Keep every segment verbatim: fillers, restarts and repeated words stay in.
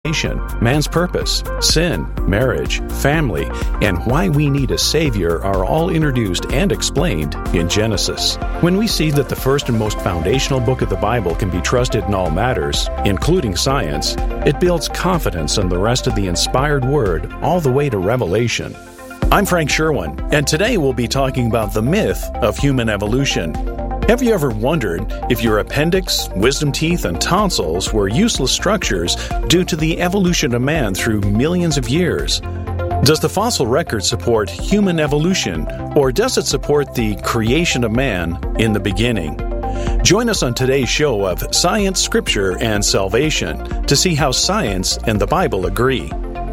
man's purpose, sin, marriage, family, and why we need a Savior are all introduced and explained in Genesis. When we see that the first and most foundational book of the Bible can be trusted in all matters, including science, it builds confidence in the rest of the inspired Word all the way to Revelation. I'm Frank Sherwin, and today we'll be talking about the myth of human evolution. Have you ever wondered if your appendix, wisdom teeth, and tonsils were useless structures due to the evolution of man through millions of years? Does the fossil record support human evolution, or does it support the creation of man in the beginning? Join us on today's show of Science, Scripture, and Salvation to see how science and the Bible agree.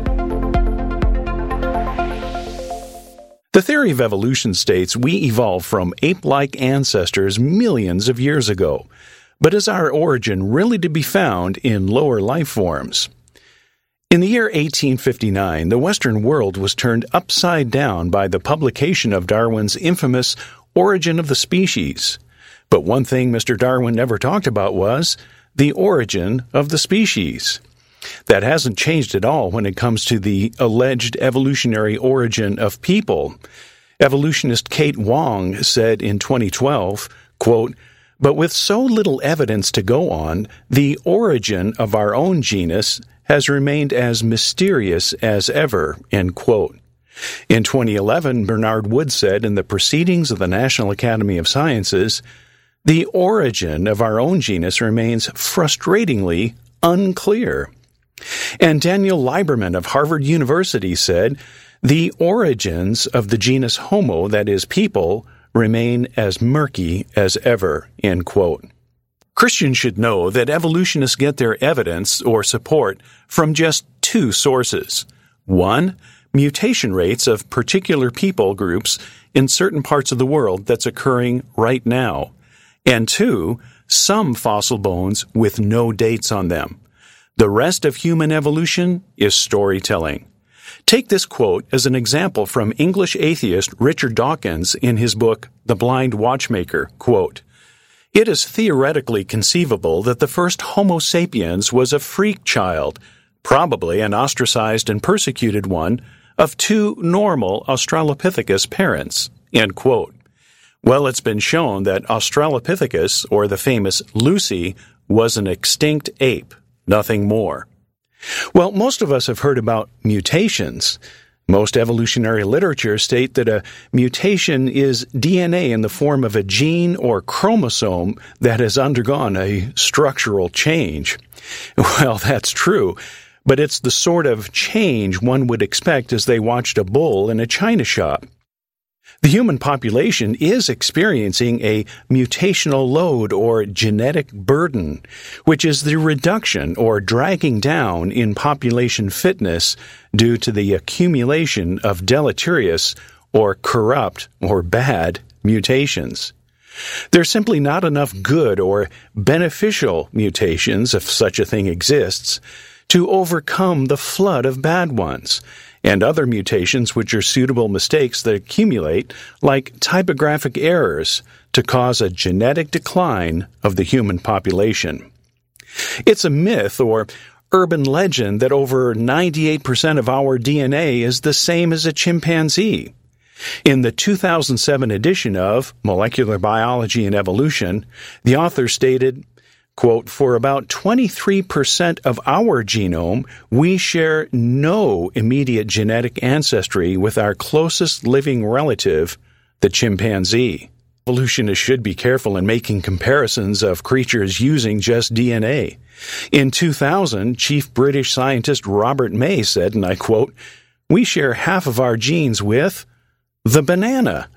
The theory of evolution states we evolved from ape-like ancestors millions of years ago. But is our origin really to be found in lower life forms? In the year eighteen fifty-nine, the Western world was turned upside down by the publication of Darwin's infamous Origin of the Species. But one thing Mister Darwin never talked about was the origin of the species. That hasn't changed at all when it comes to the alleged evolutionary origin of people. Evolutionist Kate Wong said in twenty twelve, quote, "But with so little evidence to go on, the origin of our own genus has remained as mysterious as ever," end quote. In twenty eleven, Bernard Wood said in the Proceedings of the National Academy of Sciences, "The origin of our own genus remains frustratingly unclear." And Daniel Lieberman of Harvard University said, "The origins of the genus Homo, that is people, remain as murky as ever," end quote. Christians should know that evolutionists get their evidence or support from just two sources. One, mutation rates of particular people groups in certain parts of the world that's occurring right now. And two, some fossil bones with no dates on them. The rest of human evolution is storytelling. Take this quote as an example from English atheist Richard Dawkins in his book, The Blind Watchmaker, quote, "It is theoretically conceivable that the first Homo sapiens was a freak child, probably an ostracized and persecuted one, of two normal Australopithecus parents," end quote. Well, it's been shown that Australopithecus, or the famous Lucy, was an extinct ape. Nothing more. Well, most of us have heard about mutations. Most evolutionary literature state that a mutation is D N A in the form of a gene or chromosome that has undergone a structural change. Well, that's true, but it's the sort of change one would expect as they watched a bull in a china shop. The human population is experiencing a mutational load or genetic burden, which is the reduction or dragging down in population fitness due to the accumulation of deleterious or corrupt or bad mutations. There's simply not enough good or beneficial mutations, if such a thing exists, to overcome the flood of bad ones, and other mutations which are suitable mistakes that accumulate, like typographic errors, to cause a genetic decline of the human population. It's a myth or urban legend that over ninety-eight percent of our D N A is the same as a chimpanzee. In the two thousand seven edition of Molecular Biology and Evolution, the author stated, quote, "For about twenty-three percent of our genome, we share no immediate genetic ancestry with our closest living relative, the chimpanzee." Evolutionists should be careful in making comparisons of creatures using just D N A. In two thousand, Chief British scientist Robert May said, and I quote, "We share half of our genes with the banana."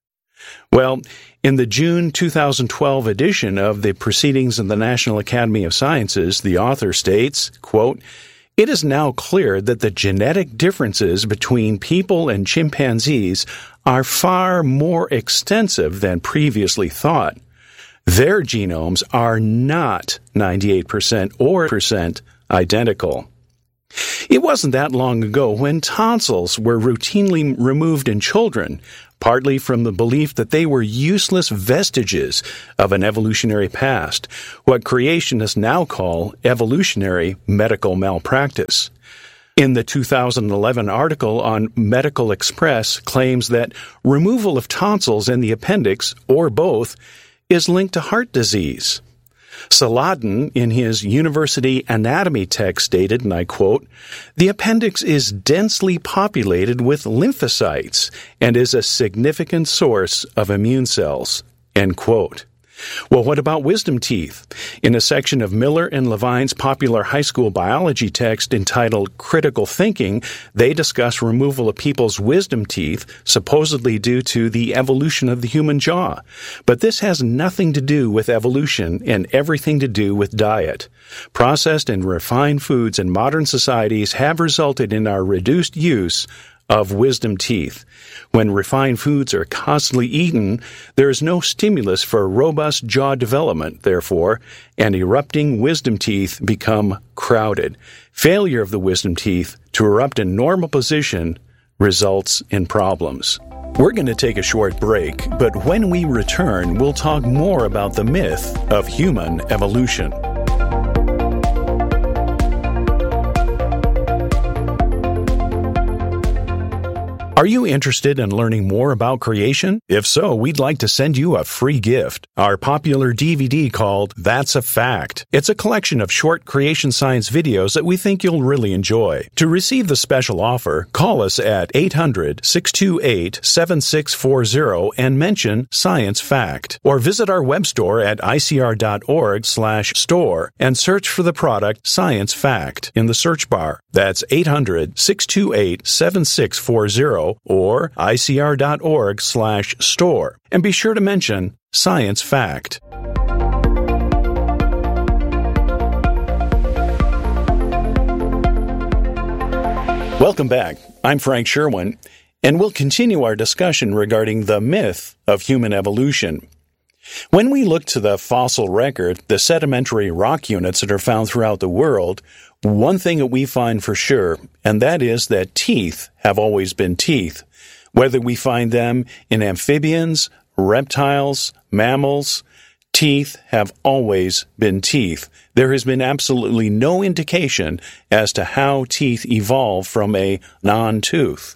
Well, in the June two thousand twelve edition of the Proceedings of the National Academy of Sciences, the author states, quote, "It is now clear that the genetic differences between people and chimpanzees are far more extensive than previously thought. Their genomes are not ninety-eight percent or percent identical." It wasn't that long ago when tonsils were routinely removed in children, partly from the belief that they were useless vestiges of an evolutionary past, what creationists now call evolutionary medical malpractice. In the two thousand eleven article on Medical Express claims that removal of tonsils in the appendix, or both, is linked to heart disease. Saladin, in his University Anatomy text, stated, and I quote, "The appendix is densely populated with lymphocytes and is a significant source of immune cells." End quote. Well, what about wisdom teeth? In a section of Miller and Levine's popular high school biology text entitled Critical Thinking, they discuss removal of people's wisdom teeth, supposedly due to the evolution of the human jaw. But this has nothing to do with evolution and everything to do with diet. Processed and refined foods in modern societies have resulted in our reduced use of wisdom teeth. When refined foods are constantly eaten, there is no stimulus for robust jaw development, therefore, and erupting wisdom teeth become crowded. Failure of the wisdom teeth to erupt in normal position results in problems. We're going to take a short break, but when we return, we'll talk more about the myth of human evolution. Are you interested in learning more about creation? If so, we'd like to send you a free gift, our popular D V D called That's a Fact. It's a collection of short creation science videos that we think you'll really enjoy. To receive the special offer, call us at eight hundred, six two eight, seven six four zero and mention Science Fact. Or visit our web store at icr.org slash store and search for the product Science Fact in the search bar. That's eight hundred, six two eight, seven six four zero or icr.org slash store. And be sure to mention Science Fact. Welcome back. I'm Frank Sherwin, and we'll continue our discussion regarding the myth of human evolution. When we look to the fossil record, the sedimentary rock units that are found throughout the world, one thing that we find for sure, and that is that teeth have always been teeth. Whether we find them in amphibians, reptiles, mammals, teeth have always been teeth. There has been absolutely no indication as to how teeth evolved from a non-tooth.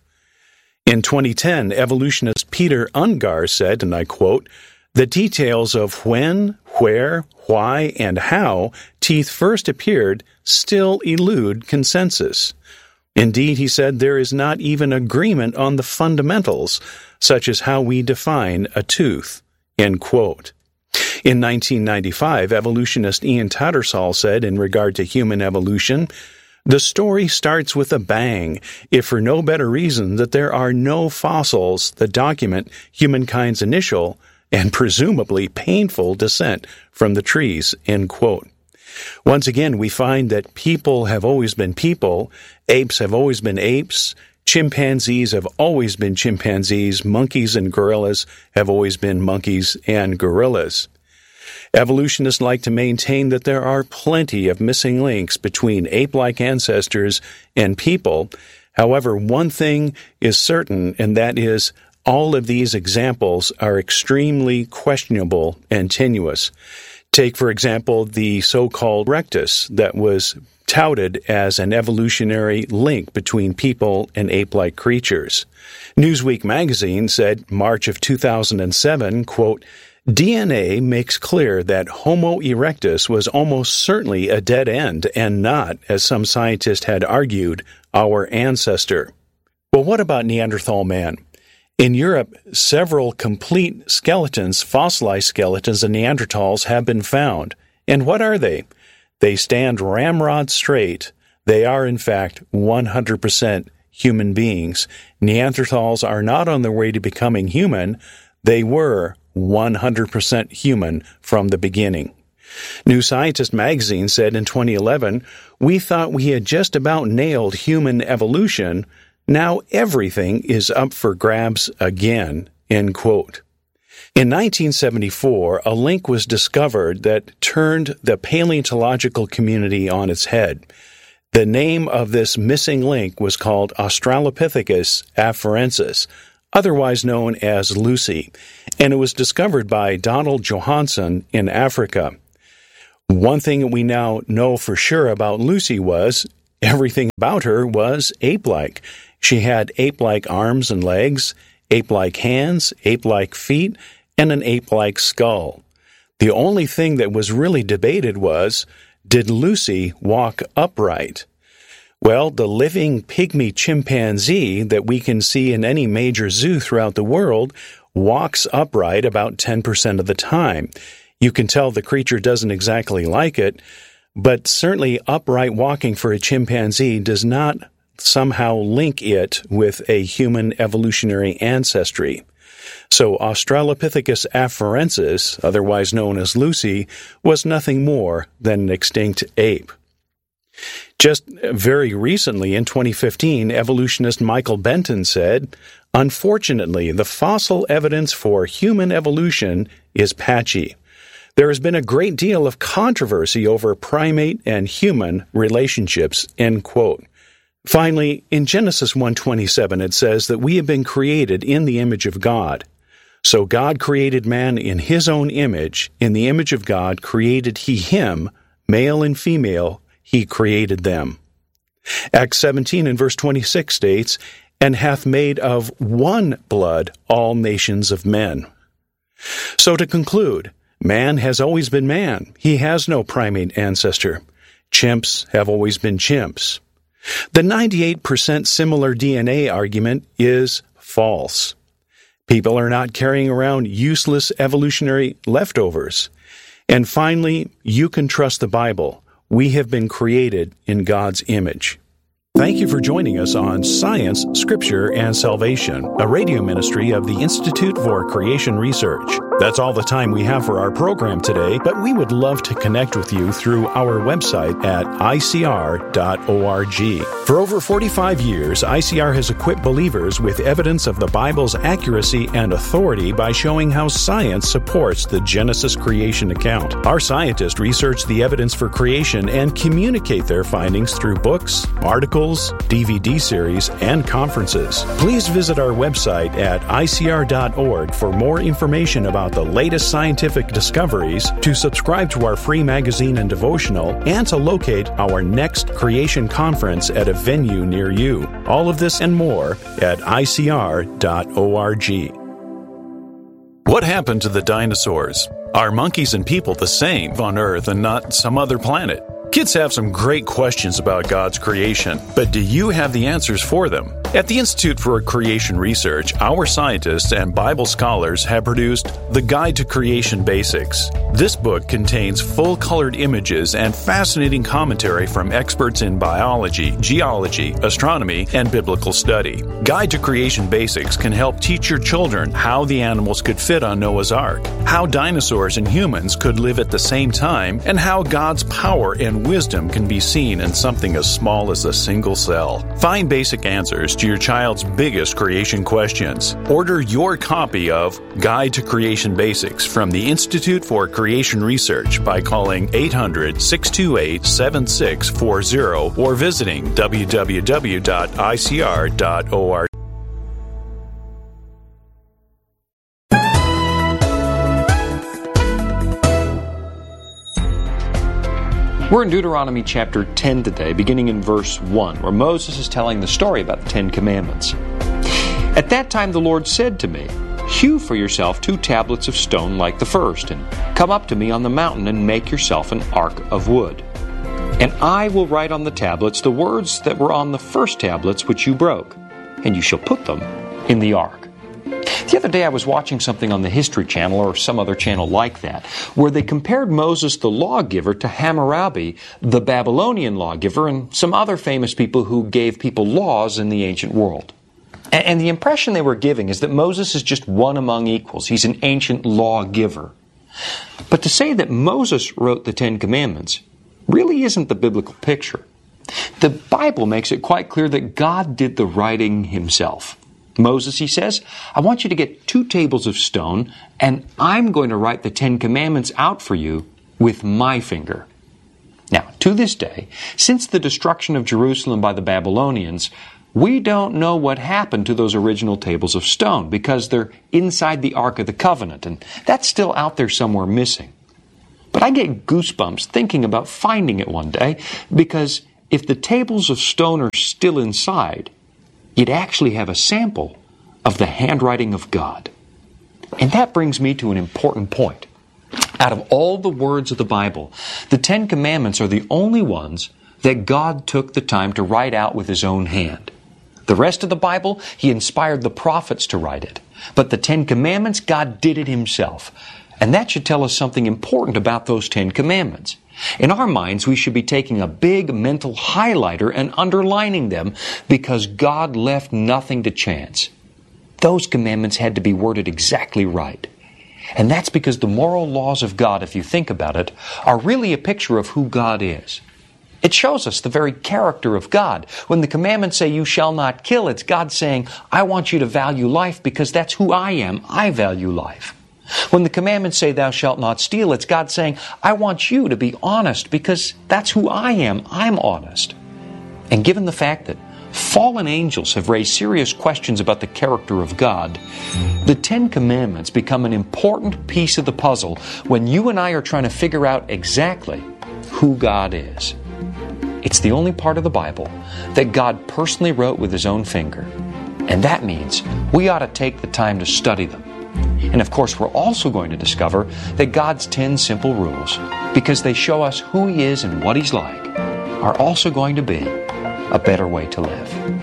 In twenty ten, evolutionist Peter Ungar said, and I quote, "The details of when, where, why, and how teeth first appeared still elude consensus. Indeed," he said, "there is not even agreement on the fundamentals, such as how we define a tooth." End quote. In nineteen ninety-five, evolutionist Ian Tattersall said in regard to human evolution, "The story starts with a bang, if for no better reason that there are no fossils that document humankind's initial and presumably painful descent from the trees." End quote. Once again, we find that people have always been people, apes have always been apes, chimpanzees have always been chimpanzees, monkeys and gorillas have always been monkeys and gorillas. Evolutionists like to maintain that there are plenty of missing links between ape-like ancestors and people. However, one thing is certain, and that is all of these examples are extremely questionable and tenuous. Take, for example, the so-called rectus that was touted as an evolutionary link between people and ape-like creatures. Newsweek magazine said, March of two thousand seven, quote, "D N A makes clear that Homo erectus was almost certainly a dead end and not, as some scientists had argued, our ancestor." Well, what about Neanderthal man? In Europe, several complete skeletons, fossilized skeletons of Neanderthals have been found. And what are they? They stand ramrod straight. They are, in fact, one hundred percent human beings. Neanderthals are not on their way to becoming human. They were one hundred percent human from the beginning. New Scientist magazine said in twenty eleven, "We thought we had just about nailed human evolution. Now everything is up for grabs again." End quote. In nineteen seventy-four, a link was discovered that turned the paleontological community on its head. The name of this missing link was called Australopithecus afarensis, otherwise known as Lucy, and it was discovered by Donald Johanson in Africa. One thing we now know for sure about Lucy was everything about her was ape-like. She had ape-like arms and legs, ape-like hands, ape-like feet, and an ape-like skull. The only thing that was really debated was, did Lucy walk upright? Well, the living pygmy chimpanzee that we can see in any major zoo throughout the world walks upright about ten percent of the time. You can tell the creature doesn't exactly like it, but certainly upright walking for a chimpanzee does not somehow link it with a human evolutionary ancestry. So Australopithecus afarensis, otherwise known as Lucy, was nothing more than an extinct ape. Just very recently, in twenty fifteen, evolutionist Michael Benton said, "Unfortunately, the fossil evidence for human evolution is patchy. There has been a great deal of controversy over primate and human relationships," end quote. Finally, in Genesis one twenty-seven, it says that we have been created in the image of God. So God created man in his own image. In the image of God created he him, male and female, he created them. Acts seventeen and verse twenty-six states, "And hath made of one blood all nations of men." So to conclude, man has always been man. He has no primate ancestor. Chimps have always been chimps. The ninety-eight percent similar D N A argument is false. People are not carrying around useless evolutionary leftovers. And finally, you can trust the Bible. We have been created in God's image. Thank you for joining us on Science, Scripture, and Salvation, a radio ministry of the Institute for Creation Research. That's all the time we have for our program today, but we would love to connect with you through our website at I C R dot org. For over forty-five years, I C R has equipped believers with evidence of the Bible's accuracy and authority by showing how science supports the Genesis creation account. Our scientists research the evidence for creation and communicate their findings through books, articles, D V D series, and conferences. Please visit our website at I C R dot org for more information about the latest scientific discoveries, to subscribe to our free magazine and devotional, and to locate our next creation conference at a venue near you. All of this and more at I C R dot org. What happened to the dinosaurs? Are monkeys and people the same on Earth and not some other planet? Kids have some great questions about God's creation, but do you have the answers for them? At the Institute for Creation Research, our scientists and Bible scholars have produced The Guide to Creation Basics. This book contains full-colored images and fascinating commentary from experts in biology, geology, astronomy, and biblical study. Guide to Creation Basics can help teach your children how the animals could fit on Noah's Ark, how dinosaurs and humans could live at the same time, and how God's power and wisdom can be seen in something as small as a single cell. Find basic answers to your child's biggest creation questions. Order your copy of Guide to Creation Basics from the Institute for Creation Research by calling eight hundred, six two eight, seven six four zero or visiting w w w dot I C R dot org. We're in Deuteronomy chapter ten today, beginning in verse one, where Moses is telling the story about the Ten Commandments. At that time the Lord said to me, "Hew for yourself two tablets of stone like the first, and come up to me on the mountain and make yourself an ark of wood. And I will write on the tablets the words that were on the first tablets which you broke, and you shall put them in the ark." The other day I was watching something on the History Channel or some other channel like that, where they compared Moses the lawgiver to Hammurabi, the Babylonian lawgiver, and some other famous people who gave people laws in the ancient world. And the impression they were giving is that Moses is just one among equals. He's an ancient lawgiver. But to say that Moses wrote the Ten Commandments really isn't the biblical picture. The Bible makes it quite clear that God did the writing himself. Moses, he says, "I want you to get two tables of stone, and I'm going to write the Ten Commandments out for you with my finger." Now, to this day, since the destruction of Jerusalem by the Babylonians, We don't know what happened to those original tables of stone because they're inside the Ark of the Covenant, and that's still out there somewhere missing. But I get goosebumps thinking about finding it one day, because if the tables of stone are still inside, you'd actually have a sample of the handwriting of God. And that brings me to an important point. Out of all the words of the Bible, the Ten Commandments are the only ones that God took the time to write out with His own hand. The rest of the Bible, He inspired the prophets to write it. But the Ten Commandments, God did it Himself. And that should tell us something important about those Ten Commandments. In our minds, we should be taking a big mental highlighter and underlining them because God left nothing to chance. Those commandments had to be worded exactly right. And that's because the moral laws of God, if you think about it, are really a picture of who God is. It shows us the very character of God. When the commandments say, you shall not kill, it's God saying, I want you to value life because that's who I am. I value life. When the commandments say, thou shalt not steal, it's God saying, I want you to be honest because that's who I am. I'm honest. And given the fact that fallen angels have raised serious questions about the character of God, the Ten Commandments become an important piece of the puzzle when you and I are trying to figure out exactly who God is. It's the only part of the Bible that God personally wrote with His own finger. And that means we ought to take the time to study them. And of course, we're also going to discover that God's ten simple rules, because they show us who He is and what He's like, are also going to be a better way to live.